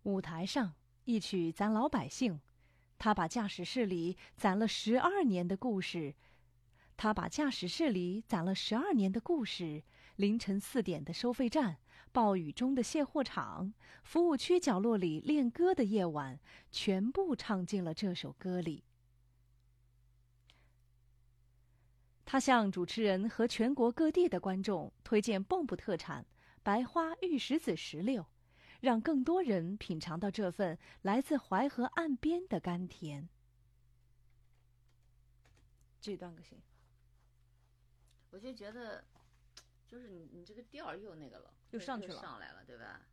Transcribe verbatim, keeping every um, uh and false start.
舞台上，一曲咱老百姓，他把驾驶室里攒了十二年的故事，他把驾驶室里攒了十二年的故事，凌晨四点的收费站，暴雨中的卸货场，服务区角落里练歌的夜晚，全部唱进了这首歌里。他向主持人和全国各地的观众推荐蚌埠特产白花玉石子石榴，让更多人品尝到这份来自淮河岸边的甘甜。这段可行？ 我就觉得，就是你你这个调儿又那个了， 又上去了， 上来了，对吧？